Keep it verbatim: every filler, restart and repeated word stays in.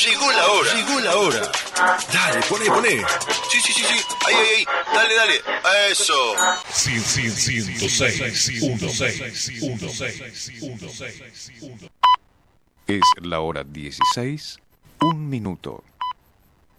Llegó la hora. Llegó la hora. Dale, poné, poné. Sí, sí, sí, sí. Ahí, ahí, ahí. Dale, dale. Eso. ciento seis punto seis. Es la hora dieciséis, un minuto.